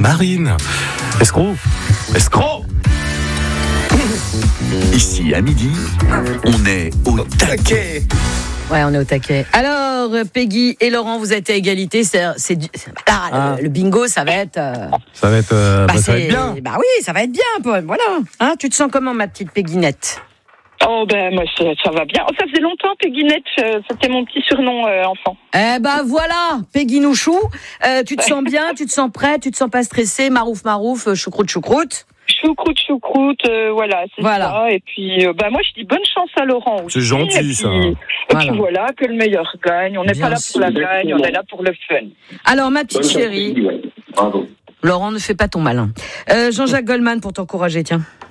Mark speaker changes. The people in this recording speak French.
Speaker 1: Marine. Escroc.
Speaker 2: Ici, à midi, on est au taquet.
Speaker 3: Ouais, on est au taquet. Alors, Peggy et Laurent, vous êtes à égalité. Le bingo, ça va être...
Speaker 1: Ça va être bien.
Speaker 3: Bah oui, ça va être bien, Paul. Voilà. Hein, tu te sens comment, ma petite Pegginette ?
Speaker 4: Oh ben moi ça va bien. Ça faisait longtemps Pegginette, c'était mon petit surnom enfant.
Speaker 3: Eh ben voilà, Peggy Nouchou. Tu te sens bien, tu te sens prêt, tu te sens pas stressé, marouf, choucroute.
Speaker 4: Choucroute, voilà, c'est ça. Et puis moi je dis bonne chance à Laurent aussi.
Speaker 1: C'est gentil ça.
Speaker 4: Et puis voilà, que le meilleur gagne. On n'est pas là pour la gagne, on est là pour le fun.
Speaker 3: Alors ma petite chérie,
Speaker 2: Bravo.
Speaker 3: Laurent, ne fais pas ton malin. Jean-Jacques Goldman pour t'encourager, tiens.